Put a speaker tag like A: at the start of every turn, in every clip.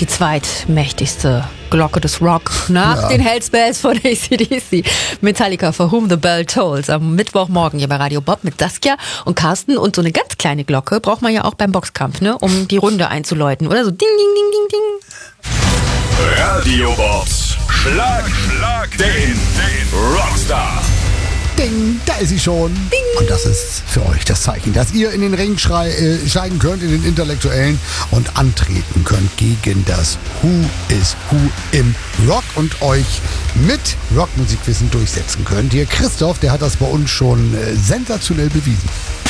A: die zweitmächtigste Glocke des Rock nach den Hells Bells von AC/DC. Metallica, For Whom the Bell Tolls. Am Mittwochmorgen hier bei Radio Bob mit Saskia und Carsten. Und so eine ganz kleine Glocke braucht man ja auch beim Boxkampf, ne, um die Runde einzuläuten. Oder so ding, ding, ding, ding, ding.
B: Radio Bobs Schlag den Rockstar.
C: Ding, da ist sie schon. Ding. Und das ist für euch das Zeichen, dass ihr in den Ring steigen könnt, in den Intellektuellen und antreten könnt gegen das Who is Who im Rock und euch mit Rockmusikwissen durchsetzen könnt. Hier Christoph, der hat das bei uns schon sensationell bewiesen.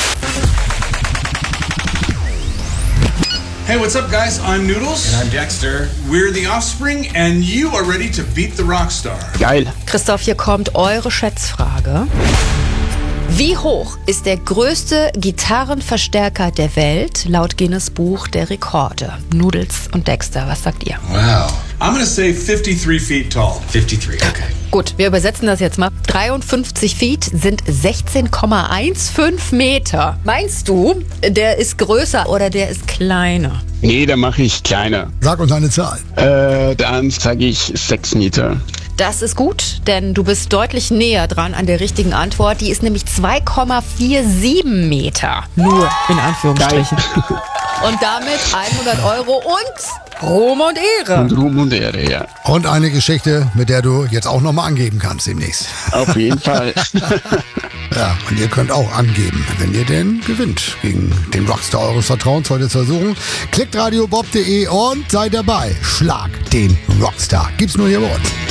D: Hey, what's up, guys? I'm Noodles.
E: And I'm Dexter.
D: We're the Offspring, and you are ready to beat the Rockstar.
E: Geil.
A: Christoph, hier kommt eure Schätzfrage. Wie hoch ist der größte Gitarrenverstärker der Welt laut Guinness Buch der Rekorde? Noodles und Dexter, was sagt ihr?
D: Wow. I'm gonna say 53 feet tall.
E: 53, okay.
A: Gut, wir übersetzen das jetzt mal. 53 Feet sind 16,15 Meter. Meinst du, der ist größer oder der ist kleiner?
E: Nee, da mache ich kleiner.
C: Sag uns eine Zahl.
E: Dann sage ich 6 Meter.
A: Das ist gut, denn du bist deutlich näher dran an der richtigen Antwort. Die ist nämlich 2,47 Meter. Nur in Anführungsstrichen.
E: Geil.
A: Und damit 100 Euro und Ruhm und Ehre.
E: Und Ruhm und Ehre, ja.
C: Und eine Geschichte, mit der du jetzt auch nochmal angeben kannst demnächst.
E: Auf jeden Fall.
C: Ja, und ihr könnt auch angeben, wenn ihr denn gewinnt gegen den Rockstar eures Vertrauens heute zu versuchen. Klickt radiobob.de und seid dabei. Schlag den Rockstar. Gibt's nur hier bei uns.